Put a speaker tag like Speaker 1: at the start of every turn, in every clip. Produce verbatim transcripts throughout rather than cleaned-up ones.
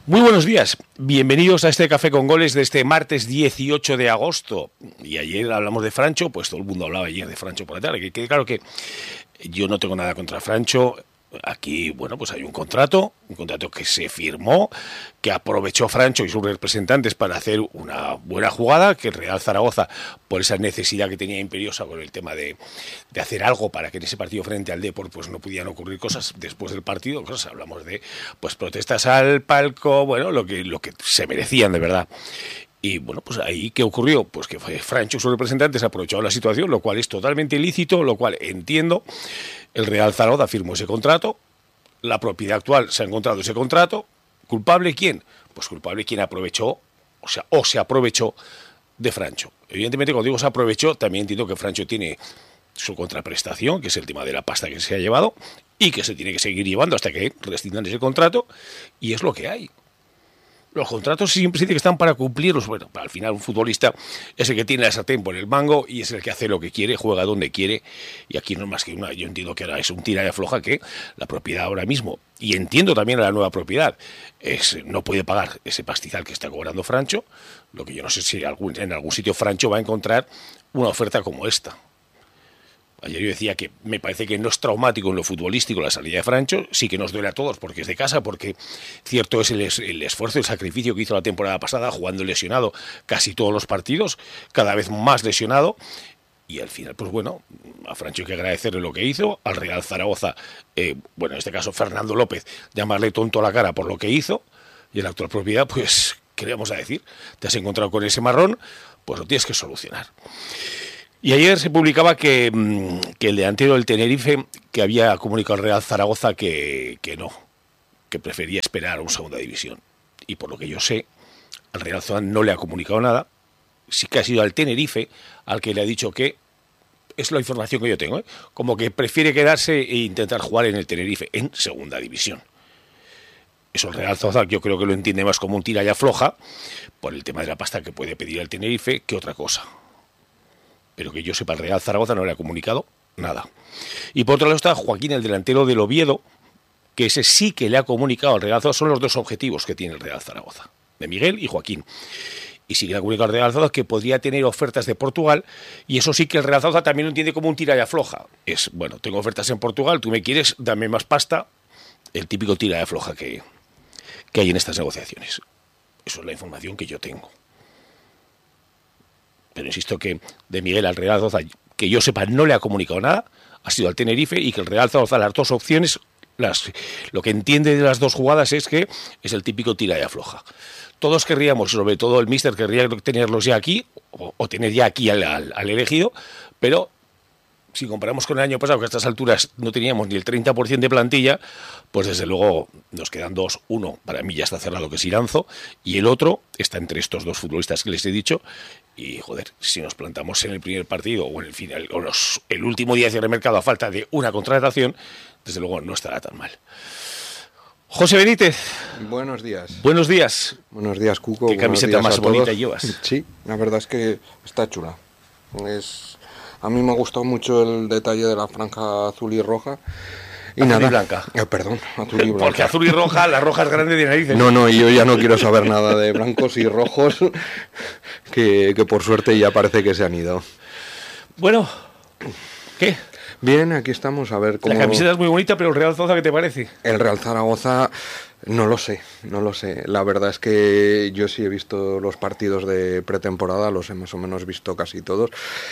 Speaker 1: Muy buenos días, bienvenidos a este Café con Goles de este martes dieciocho de agosto. Y ayer hablamos de Francho, pues todo el mundo hablaba ayer de Francho por la tarde, que quede claro que yo no tengo nada contra Francho. Aquí, bueno, pues hay un contrato, un contrato que se firmó, que aprovechó Francho y sus representantes para hacer una buena jugada, que el Real Zaragoza, por esa necesidad que tenía imperiosa con el tema de, de hacer algo para que en ese partido frente al Depor pues no pudieran ocurrir cosas después del partido, cosas, hablamos de pues protestas al palco, bueno, lo que, lo que se merecían de verdad. Y bueno, pues ahí, ¿qué ocurrió? Pues que Francho y sus representantes aprovecharon la situación, lo cual es totalmente ilícito, lo cual entiendo. El Real Zaragoza firmó ese contrato, la propiedad actual se ha encontrado ese contrato. ¿Culpable quién? Pues culpable quien aprovechó, o sea, o se aprovechó de Francho. Evidentemente, cuando digo se aprovechó, también entiendo que Francho tiene su contraprestación, que es el tema de la pasta que se ha llevado, y que se tiene que seguir llevando hasta que rescindan ese contrato, y es lo que hay. Los contratos siempre dicen que están para cumplirlos. Bueno, al final un futbolista es el que tiene la sartén por el mango y es el que hace lo que quiere, juega donde quiere. Y aquí no es más que una. Yo entiendo que ahora es un tira y afloja que la propiedad ahora mismo, y entiendo también a la nueva propiedad, es, no puede pagar ese pastizal que está cobrando Francho. Lo que yo no sé si algún, en algún sitio Francho va a encontrar una oferta como esta. Ayer yo decía que me parece que no es traumático en lo futbolístico la salida de Francho, sí que nos duele a todos porque es de casa, porque cierto es el, el esfuerzo, el sacrificio que hizo la temporada pasada, jugando lesionado casi todos los partidos, cada vez más lesionado, y al final, pues bueno, a Francho hay que agradecerle lo que hizo, al Real Zaragoza, eh, bueno, en este caso Fernando López, llamarle tonto a la cara por lo que hizo, y en la actual propiedad, pues, ¿qué le vamos a decir? Te has encontrado con ese marrón, pues lo tienes que solucionar. Y ayer se publicaba que, que el delantero del Tenerife, que había comunicado al Real Zaragoza que, que no, que prefería esperar a una segunda división. Y por lo que yo sé, al Real Zaragoza no le ha comunicado nada, sí que ha sido al Tenerife al que le ha dicho que, es la información que yo tengo, ¿eh? Como que prefiere quedarse e intentar jugar en el Tenerife, en segunda división. Eso el Real Zaragoza yo creo que lo entiende más como un tira y afloja, por el tema de la pasta que puede pedir el Tenerife, que otra cosa. Pero que yo sepa, el Real Zaragoza no le ha comunicado nada. Y por otro lado está Joaquín, el delantero del Oviedo, que ese sí que le ha comunicado al Real Zaragoza. Son los dos objetivos que tiene el Real Zaragoza, de Miguel y Joaquín. Y sí que le ha comunicado al Real Zaragoza que podría tener ofertas de Portugal, y eso sí que el Real Zaragoza también lo entiende como un tira y afloja. Es, bueno, tengo ofertas en Portugal, tú me quieres, dame más pasta, el típico tira y afloja que, que hay en estas negociaciones. Eso es la información que yo tengo. Pero insisto que de Miguel al Real Zaragoza, que yo sepa, no le ha comunicado nada, ha sido al Tenerife, y que el Real Zaragoza, las dos opciones, las, lo que entiende de las dos jugadas es que es el típico tira y afloja. Todos querríamos, sobre todo el míster, querría tenerlos ya aquí, o, o tener ya aquí al, al, al elegido, pero si comparamos con el año pasado, que a estas alturas no teníamos ni el treinta por ciento de plantilla, pues desde luego nos quedan dos. Uno, para mí ya está cerrado, que es Iranzo, y el otro está entre estos dos futbolistas que les he dicho. Y, joder, si nos plantamos en el primer partido o en el final, o los, el último día de cierre de mercado a falta de una contratación, desde luego no estará tan mal. José Benítez.
Speaker 2: Buenos días.
Speaker 1: Buenos días.
Speaker 2: Buenos días, Cuco.
Speaker 1: ¿Qué camiseta más bonita llevas?
Speaker 2: Sí, la verdad es que está chula. Es... A mí me ha gustado mucho el detalle de la franja azul y roja.
Speaker 1: Y azul nada. Y blanca.
Speaker 2: Eh, perdón, azul y blanca.
Speaker 1: Porque azul y roja, la roja es grande de narices.
Speaker 2: No, no, y yo ya no quiero saber nada de blancos y rojos, que, que por suerte ya parece que se han ido.
Speaker 1: Bueno, ¿qué?
Speaker 2: Bien, aquí estamos, a ver cómo...
Speaker 1: La camiseta es muy bonita, pero el Real Zaragoza, ¿qué te parece?
Speaker 2: El Real Zaragoza, no lo sé, no lo sé. La verdad es que yo sí he visto los partidos de pretemporada, los he más o menos visto casi todos.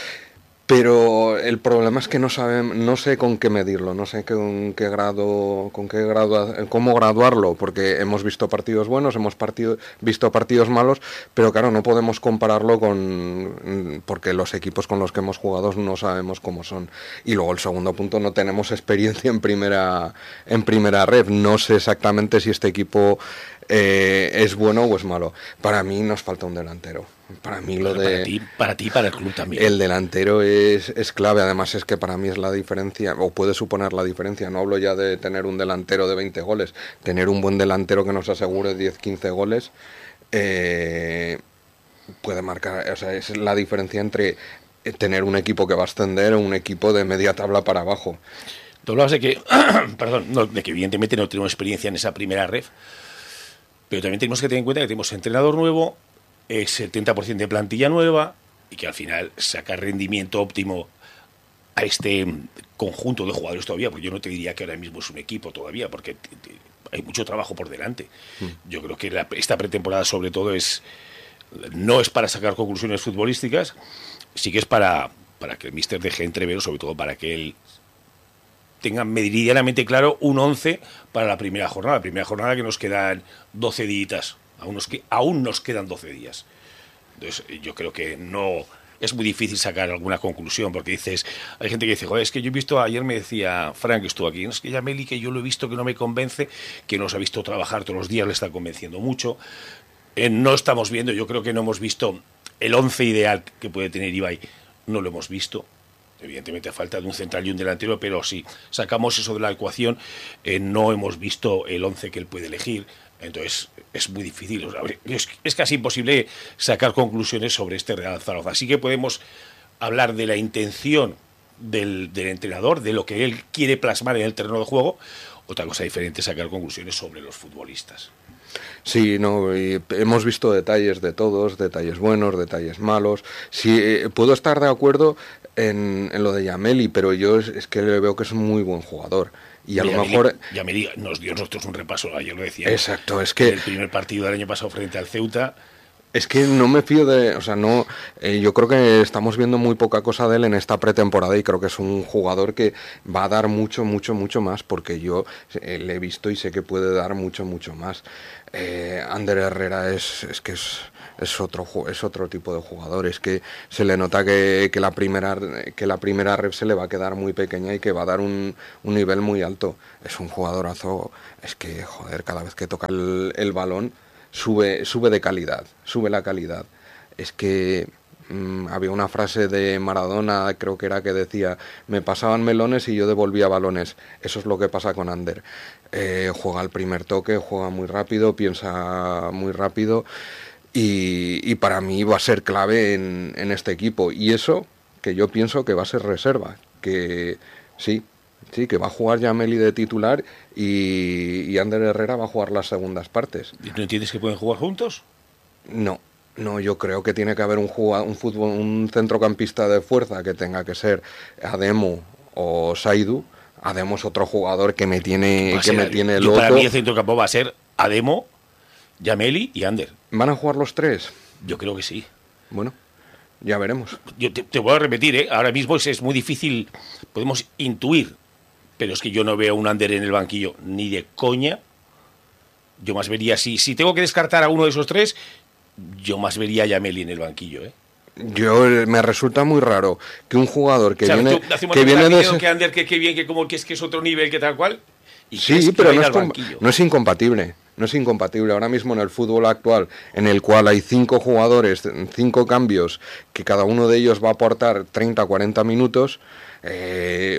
Speaker 2: Pero el problema es que no saben, no sé con qué medirlo, no sé con qué grado, con qué grado, cómo graduarlo, porque hemos visto partidos buenos, hemos partido, visto partidos malos, pero claro, no podemos compararlo con, porque los equipos con los que hemos jugado no sabemos cómo son. Y luego el segundo punto, no tenemos experiencia en primera, en primera red, no sé exactamente si este equipo eh, es bueno o es malo. Para mí nos falta un delantero. Para mí lo de...
Speaker 1: Para ti, para ti, para el club también.
Speaker 2: El delantero es, es clave, además es que para mí es la diferencia, o puede suponer la diferencia, no hablo ya de tener un delantero de veinte goles, tener un buen delantero que nos asegure diez, quince goles, eh, puede marcar, o sea, es la diferencia entre tener un equipo que va a ascender o un equipo de media tabla para abajo.
Speaker 1: Tú hablabas de que, perdón, no, de que evidentemente no tenemos experiencia en esa primera ref, Pero también tenemos que tener en cuenta que tenemos entrenador nuevo, eh, setenta por ciento de plantilla nueva, y que al final sacar rendimiento óptimo a este conjunto de jugadores todavía, porque yo no te diría que ahora mismo es un equipo todavía, porque te, te, hay mucho trabajo por delante. Mm. Yo creo que la, esta pretemporada sobre todo es no es para sacar conclusiones futbolísticas, sí que es para, para que el míster deje entrever, sobre todo para que él tenga meridianamente claro un once para la primera jornada. La primera jornada que nos quedan doce días, aún nos, aún nos quedan doce días. Entonces yo creo que no... Es muy difícil sacar alguna conclusión, porque dices, hay gente que dice, joder, es que yo he visto, ayer me decía Frank, que estuvo aquí, es que Yameli, que yo lo he visto que no me convence, que nos ha visto trabajar todos los días, le está convenciendo mucho. Eh, no estamos viendo, yo creo que no hemos visto el once ideal que puede tener Ibai, no lo hemos visto. Evidentemente a falta de un central y un delantero, pero si sacamos eso de la ecuación, eh, no hemos visto el once que él puede elegir. Entonces es muy difícil, o sea, es, es casi imposible sacar conclusiones sobre este Real Zaragoza. Así que podemos hablar de la intención del, del entrenador, de lo que él quiere plasmar en el terreno de juego. Otra cosa diferente es sacar conclusiones sobre los futbolistas.
Speaker 2: Sí, no, y hemos visto detalles de todos, detalles buenos, detalles malos. Sí, eh, puedo estar de acuerdo en, en lo de Yameli, pero yo es, es que le veo que es un muy buen jugador. Y a Mira, lo mejor...
Speaker 1: Yameli nos dio nosotros un repaso, ayer lo decía.
Speaker 2: Exacto, es que...
Speaker 1: El primer partido del año pasado frente al Ceuta...
Speaker 2: Es que no me fío de... O sea, no... Eh, yo creo que estamos viendo muy poca cosa de él en esta pretemporada y creo que es un jugador que va a dar mucho, mucho, mucho más, porque yo eh, le he visto y sé que puede dar mucho, mucho más. Eh, Ander Herrera es, es que es... Es otro, es otro tipo de jugador, es que se le nota que, que, la primera, que la primera rep se le va a quedar muy pequeña y que va a dar un, un nivel muy alto. Es un jugadorazo, es que, joder, cada vez que toca el, el balón sube, sube de calidad, sube la calidad. Es que mmm, había una frase de Maradona, creo que era, que decía, me pasaban melones y yo devolvía balones. Eso es lo que pasa con Ander. Eh, juega al primer toque, juega muy rápido, piensa muy rápido. Y, y para mí va a ser clave en, en este equipo. Y eso, que yo pienso que va a ser reserva. Que sí, sí, que va a jugar Yameli de titular y, y Ander Herrera va a jugar las segundas partes.
Speaker 1: ¿Y no entiendes que pueden jugar juntos?
Speaker 2: No, no, yo creo que tiene que haber un, jugador, un, fútbol, un centrocampista de fuerza que tenga que ser Ademo o Saidu. Ademo es otro jugador que me tiene, que me tiene loco.
Speaker 1: Para mí el centrocampo va a ser Ademo, Yameli y Ander.
Speaker 2: ¿Van a jugar los tres?
Speaker 1: Yo creo que sí.
Speaker 2: Bueno, ya veremos.
Speaker 1: Yo te, te voy a repetir, ¿eh? Ahora mismo es, es muy difícil, podemos intuir, pero es que yo no veo un Ander en el banquillo ni de coña. Yo más vería, si, si tengo que descartar a uno de esos tres, yo más vería a Yameli en el banquillo, ¿eh?
Speaker 2: Yo me resulta muy raro que un jugador que
Speaker 1: o sea,
Speaker 2: viene
Speaker 1: tú,
Speaker 2: que viene de ese...
Speaker 1: que Ander que, que bien, que como que es que es otro nivel, que tal cual. Y
Speaker 2: sí, pero no es, no es incompatible. No es incompatible. Ahora mismo en el fútbol actual, en el cual hay cinco jugadores, cinco cambios, que cada uno de ellos va a aportar treinta a cuarenta minutos, eh,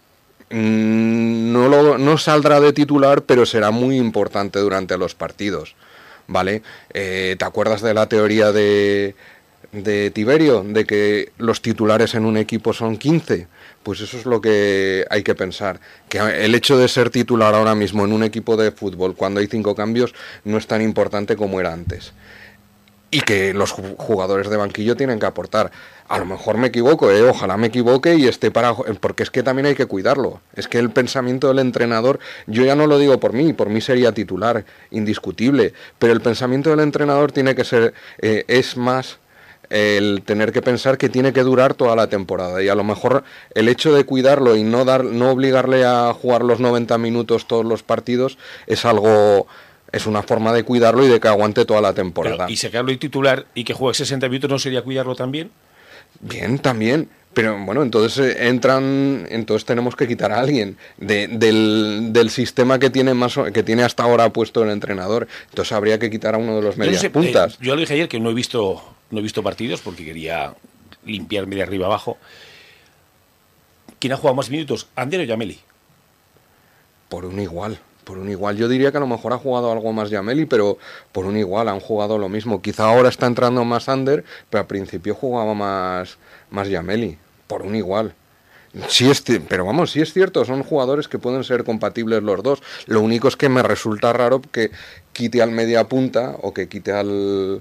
Speaker 2: no, lo, no saldrá de titular, pero será muy importante durante los partidos, ¿vale? Eh, ¿te acuerdas de la teoría de, de Tiberio, de que los titulares en un equipo son quince? Pues eso es lo que hay que pensar, que el hecho de ser titular ahora mismo en un equipo de fútbol cuando hay cinco cambios no es tan importante como era antes. Y que los jugadores de banquillo tienen que aportar. A lo mejor me equivoco, ¿eh? Ojalá me equivoque y esté para... Porque es que también hay que cuidarlo. Es que el pensamiento del entrenador, yo ya no lo digo por mí, por mí sería titular, indiscutible, pero el pensamiento del entrenador tiene que ser, eh, es más... el tener que pensar que tiene que durar toda la temporada y a lo mejor el hecho de cuidarlo y no dar no obligarle a jugar los noventa minutos todos los partidos es algo, es una forma de cuidarlo y de que aguante toda la temporada.
Speaker 1: Pero, ¿y sacarlo y titular y que juegue sesenta minutos no sería cuidarlo también?
Speaker 2: Bien, también. Pero bueno, entonces entran, entonces tenemos que quitar a alguien de, del, del sistema que tiene más que tiene hasta ahora puesto el entrenador. Entonces habría que quitar a uno de los medias
Speaker 1: yo no sé,
Speaker 2: puntas.
Speaker 1: Eh, yo lo dije ayer que no he visto no he visto partidos porque quería limpiarme de arriba abajo. ¿Quién ha jugado más minutos, Ander o Yameli?
Speaker 2: Por un igual. Por un igual, yo diría que a lo mejor ha jugado algo más Yameli, pero por un igual han jugado lo mismo. Quizá ahora está entrando más Ander, pero al principio jugaba más, más Yameli, por un igual. Sí es, pero vamos, sí es cierto, son jugadores que pueden ser compatibles los dos. Lo único es que me resulta raro que, quite al media punta o que quite al,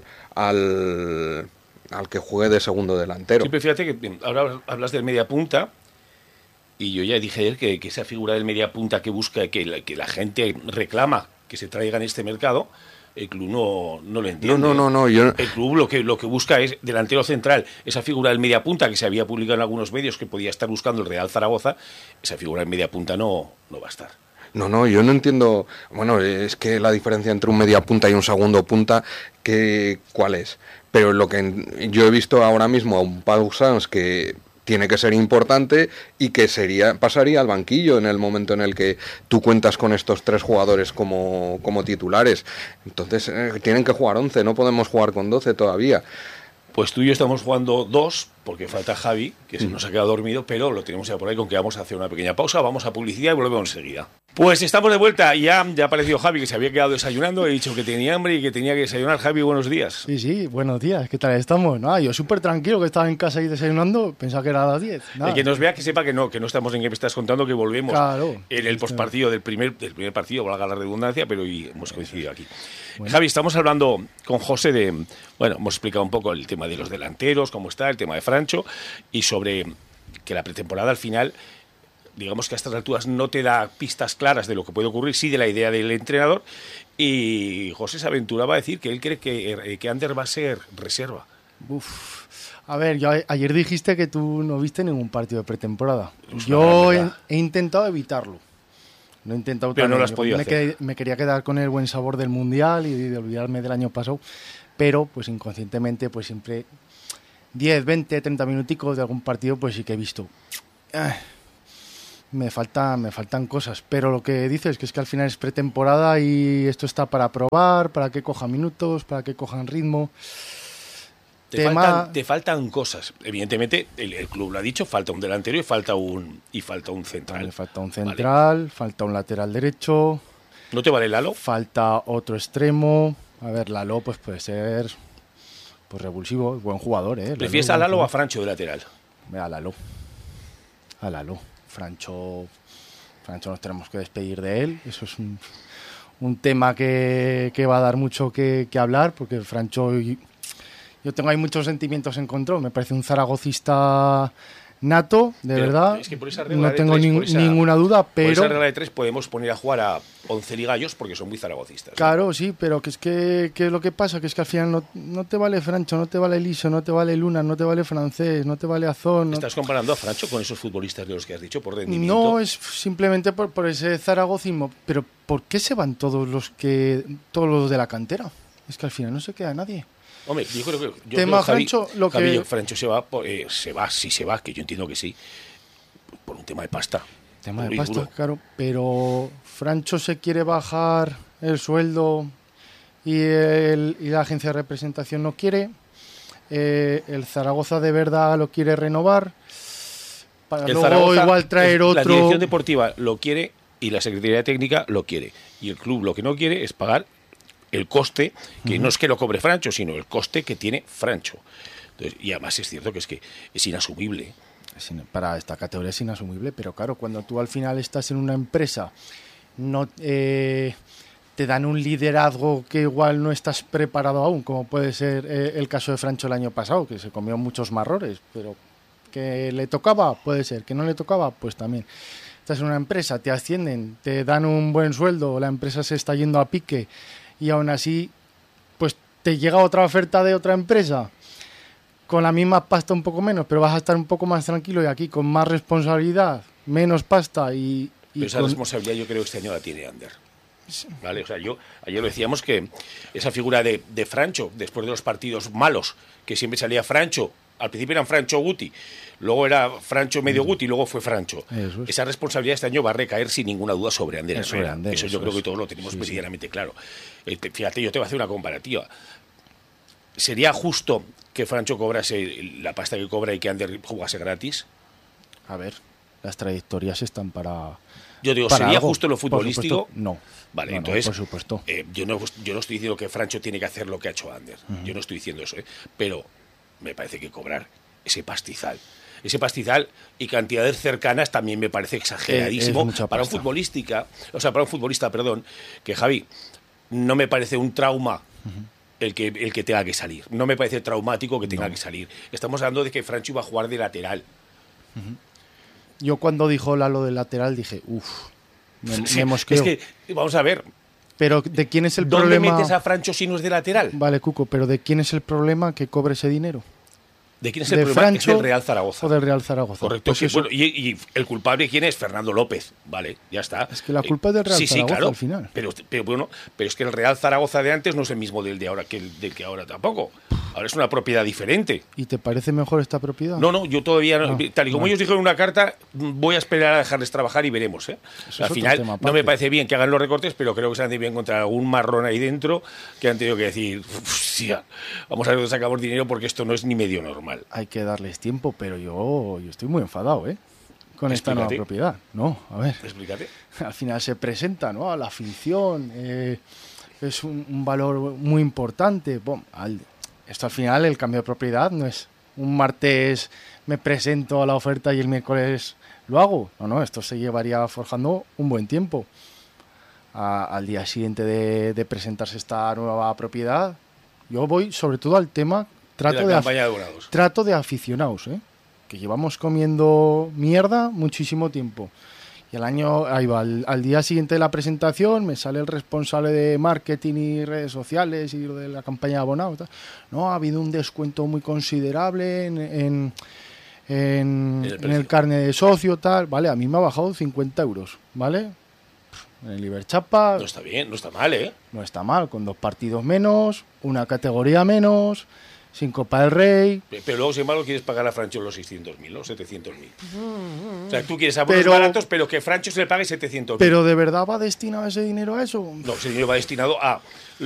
Speaker 2: al, al que juegue de segundo delantero.
Speaker 1: Sí, pero fíjate que ahora hablas del media punta y yo ya dije ayer que, que esa figura del media punta que busca, que la, que la gente reclama que se traiga en este mercado, el club no, no lo entiende.
Speaker 2: No, no, no, no. Yo...
Speaker 1: El club lo que, lo que busca es delantero central, esa figura del media punta que se había publicado en algunos medios que podía estar buscando el Real Zaragoza, esa figura del media punta no, no va a estar.
Speaker 2: No, no, yo no entiendo. Bueno, es que la diferencia entre un media punta y un segundo punta, ¿qué, ¿cuál es? Pero lo que yo he visto ahora mismo a un Pau Sans que tiene que ser importante y que sería pasaría al banquillo en el momento en el que tú cuentas con estos tres jugadores como, como titulares. Entonces eh, tienen que jugar once, no podemos jugar con doce todavía.
Speaker 1: Pues tú y yo estamos jugando dos, porque falta Javi, que se nos ha quedado dormido, pero lo tenemos ya por ahí con que vamos a hacer una pequeña pausa, vamos a publicidad y volvemos enseguida. Pues estamos de vuelta, ya, ya ha aparecido Javi, que se había quedado desayunando, he dicho que tenía hambre y que tenía que desayunar. Javi, buenos días.
Speaker 3: Sí, sí, buenos días, ¿qué tal estamos? Nada, yo súper tranquilo que estaba en casa ahí desayunando, pensaba que era a las diez.
Speaker 1: El que nos vea que sepa que no, que no estamos en que me estás contando, que volvemos
Speaker 3: claro,
Speaker 1: en el postpartido del primer, del primer partido, valga la redundancia, pero hoy hemos coincidido aquí. Bueno. Javi, estamos hablando con José de, bueno, hemos explicado un poco el tema de los delanteros, cómo está, el tema de Francho, y sobre que la pretemporada al final, digamos que a estas alturas no te da pistas claras de lo que puede ocurrir, sí de la idea del entrenador, y José se aventuraba a decir que él cree que, que Ander va a ser reserva.
Speaker 3: Uf. A ver, yo, ayer dijiste que tú no viste ningún partido de pretemporada. Yo he, he intentado evitarlo. Lo he intentado
Speaker 1: pero
Speaker 3: también.
Speaker 1: No lo has podido
Speaker 3: me,
Speaker 1: hacer.
Speaker 3: Que, me quería quedar con el buen sabor del Mundial y de olvidarme del año pasado, pero pues inconscientemente pues siempre diez, veinte, treinta minuticos de algún partido pues sí que he visto. Eh, me, falta, me faltan cosas, pero lo que dices que es que al final es pretemporada y esto está para probar, para que cojan minutos, para que cojan ritmo.
Speaker 1: Te, Tema... faltan, te faltan cosas. Evidentemente, el, el club lo ha dicho, falta un delantero y falta un y falta un central.
Speaker 3: Vale, falta un central, vale. Falta un lateral derecho.
Speaker 1: ¿No te vale Lalo?
Speaker 3: Falta otro extremo. A ver, Lalo pues puede ser pues revulsivo, buen jugador, ¿eh?
Speaker 1: ¿Prefieres a Lalo o a Francho de lateral?
Speaker 3: A Lalo. A Lalo. Francho, Francho nos tenemos que despedir de él. Eso es un, un tema que, que va a dar mucho que, que hablar, porque Francho... Yo tengo ahí muchos sentimientos en contra. Me parece un zaragocista nato, de pero verdad.
Speaker 1: Es que por esa regla
Speaker 3: no tengo
Speaker 1: de tres,
Speaker 3: ni,
Speaker 1: esa,
Speaker 3: ninguna duda, pero...
Speaker 1: Por esa regla de tres podemos poner a jugar a once ligallos porque son muy zaragocistas.
Speaker 3: Claro,
Speaker 1: ¿no?
Speaker 3: sí, pero que es que, que lo que pasa que es que al final no, no te vale Francho, no te vale Liso, no te vale Luna, no te vale Francés, no te vale Azón.
Speaker 1: ¿Estás
Speaker 3: no...
Speaker 1: comparando a Francho con esos futbolistas de los que has dicho por rendimiento?
Speaker 3: No, es simplemente por, por ese zaragocismo. Pero ¿por qué se van todos los que todos los de la cantera? Es que al final no se queda nadie.
Speaker 1: Hombre, yo creo que yo
Speaker 3: tema
Speaker 1: creo, Javi,
Speaker 3: Francho, lo
Speaker 1: Javi,
Speaker 3: que...
Speaker 1: Francho se va, eh, se va, sí se va, que yo entiendo que sí, por un tema de pasta.
Speaker 3: Tema de pasta, duro. Claro, pero Francho se quiere bajar el sueldo y, el, y la agencia de representación no quiere. Eh, el Zaragoza de verdad lo quiere renovar. Para
Speaker 1: el
Speaker 3: luego
Speaker 1: Zaragoza,
Speaker 3: igual traer otro.
Speaker 1: La dirección deportiva lo quiere y la Secretaría Técnica lo quiere. Y el club lo que no quiere es pagar el coste, que uh-huh. no es que lo cobre Francho, sino el coste que tiene Francho. Entonces, y además es cierto que es que es inasumible.
Speaker 3: Para esta categoría es inasumible, pero claro, cuando tú al final estás en una empresa, no eh, te dan un liderazgo que igual no estás preparado aún, como puede ser eh, el caso de Francho el año pasado, que se comió muchos marrores, pero que le tocaba, puede ser, que no le tocaba, pues también. Estás en una empresa, te ascienden, te dan un buen sueldo, la empresa se está yendo a pique, y aún así, pues te llega otra oferta de otra empresa con la misma pasta un poco menos, pero vas a estar un poco más tranquilo y aquí con más responsabilidad, menos pasta y... y
Speaker 1: pero esa
Speaker 3: con...
Speaker 1: responsabilidad yo creo que este año la tiene Ander. Sí. ¿Vale? O sea, yo ayer lo decíamos que esa figura de, de Francho, después de los partidos malos, que siempre salía Francho, al principio eran Francho Guti, luego era Francho medio Guti, luego fue Francho.
Speaker 3: Eso es.
Speaker 1: Esa responsabilidad este año va a recaer sin ninguna duda sobre Ander.
Speaker 3: Eso, Ander,
Speaker 1: eso, eso yo
Speaker 3: eso
Speaker 1: creo
Speaker 3: es.
Speaker 1: que todos lo tenemos
Speaker 3: sí,
Speaker 1: meridianamente
Speaker 3: sí.
Speaker 1: claro. Eh, te, fíjate, yo te voy a hacer una comparativa. ¿Sería justo que Francho cobrase la pasta que cobra y que Ander jugase gratis?
Speaker 3: A ver, las trayectorias están para...
Speaker 1: Yo digo,
Speaker 3: para
Speaker 1: ¿sería
Speaker 3: algo?
Speaker 1: justo lo futbolístico?
Speaker 3: Por supuesto, no.
Speaker 1: Vale,
Speaker 3: no,
Speaker 1: entonces,
Speaker 3: no, por supuesto.
Speaker 1: Eh, yo, no, yo no estoy diciendo que Francho tiene que hacer lo que ha hecho Ander. Uh-huh. Yo no estoy diciendo eso, ¿eh? Pero me parece que cobrar ese pastizal, ese pastizal y cantidades cercanas también me parece exageradísimo
Speaker 3: es, es
Speaker 1: para un futbolística, o sea, para un futbolista, perdón, que Javi, no me parece un trauma el que, el que tenga que salir. No me parece traumático que tenga
Speaker 3: No.
Speaker 1: que salir. Estamos hablando de que Francho iba a jugar de lateral.
Speaker 3: Yo cuando dijo Lalo del lateral dije, uff, me,
Speaker 1: Sí,
Speaker 3: me mosqueo.
Speaker 1: es que, vamos a ver,
Speaker 3: Pero ¿de quién es el
Speaker 1: ¿dónde
Speaker 3: problema?
Speaker 1: metes a Francho si no es de lateral?
Speaker 3: Vale, Cuco, pero ¿de quién es el problema que cobre ese dinero?
Speaker 1: ¿De quién es el
Speaker 3: ¿De
Speaker 1: problema?
Speaker 3: Francho
Speaker 1: Es del Real Zaragoza.
Speaker 3: o del Real Zaragoza?
Speaker 1: Correcto.
Speaker 3: Pues
Speaker 1: Sí,
Speaker 3: eso-
Speaker 1: bueno, y, y el culpable, ¿quién es? Fernando López. Vale, ya está.
Speaker 3: Es que la culpa es del Real
Speaker 1: sí, sí,
Speaker 3: Zaragoza
Speaker 1: claro,
Speaker 3: al final.
Speaker 1: Pero, pero bueno, pero es que el Real Zaragoza de antes no es el mismo del de ahora que el del que ahora tampoco. Ahora es una propiedad diferente.
Speaker 3: ¿Y te parece mejor esta propiedad?
Speaker 1: No, no, yo todavía, no,
Speaker 3: No,
Speaker 1: tal y como
Speaker 3: no.
Speaker 1: ellos dijeron en una carta, voy a esperar a dejarles trabajar y veremos. ¿eh?
Speaker 3: Eso es
Speaker 1: Al
Speaker 3: otro
Speaker 1: final,
Speaker 3: tema
Speaker 1: no
Speaker 3: aparte.
Speaker 1: me parece bien que hagan los recortes, pero creo que se han debido encontrar algún marrón ahí dentro que han tenido que decir, hostia, vamos a ver dónde sacamos dinero porque esto no es ni medio normal.
Speaker 3: Hay que darles tiempo, pero yo, yo estoy muy enfadado, ¿eh? Con esta nueva
Speaker 1: Explícate.
Speaker 3: propiedad. No, a ver.
Speaker 1: Explícate.
Speaker 3: Al final se presenta, ¿no? A la afición. eh, es un, un valor muy importante. Bom, al- esto al final, el cambio de propiedad no es un martes me presento a la oferta y el miércoles lo hago. No, no, esto se llevaría forjando un buen tiempo. A- al día siguiente de, de presentarse esta nueva propiedad, yo voy sobre todo al tema, trato
Speaker 1: de la
Speaker 3: de, af-
Speaker 1: campaña de abonados.
Speaker 3: trato de aficionados, ¿eh? Que llevamos comiendo mierda muchísimo tiempo. Y al año, ahí va, al, al día siguiente de la presentación me sale el responsable de marketing y redes sociales y lo de la campaña de abonados. Tal. No, ha habido un descuento muy considerable en, en, en,
Speaker 1: En el
Speaker 3: en
Speaker 1: precio.
Speaker 3: el carnet de socio, tal. Vale, a mí me ha bajado cincuenta euros, ¿vale? En el Iberchapa
Speaker 1: No está bien, no está mal, ¿eh?
Speaker 3: no está mal, con dos partidos menos, una categoría menos, sin Copa del Rey.
Speaker 1: Pe- Pero luego, sin embargo, quieres pagar a Francho los seiscientos mil, los setecientos mil. O sea, tú quieres abonos
Speaker 3: Pero-
Speaker 1: baratos, pero que Francho se le pague setecientos mil.
Speaker 3: ¿Pero de verdad va destinado ese dinero a eso?
Speaker 1: No, ese dinero va destinado a